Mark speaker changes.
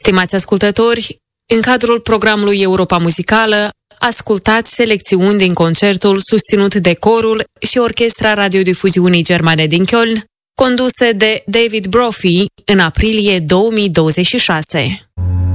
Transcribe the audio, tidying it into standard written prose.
Speaker 1: Stimați ascultători, în cadrul programului Europa Muzicală, ascultați selecțiuni din concertul susținut de corul și orchestra radiodifuziunii germane din Köln, conduse de David Brophy în aprilie 2026.